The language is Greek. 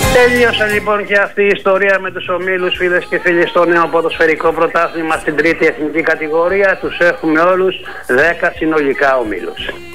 Τελείωσε λοιπόν και αυτή η ιστορία με τους ομίλους, φίλες και φίλοι, στο νέο ποδοσφαιρικό πρωτάθλημα στην τρίτη εθνική κατηγορία. Τους έχουμε όλους 10 συνολικά ομίλους.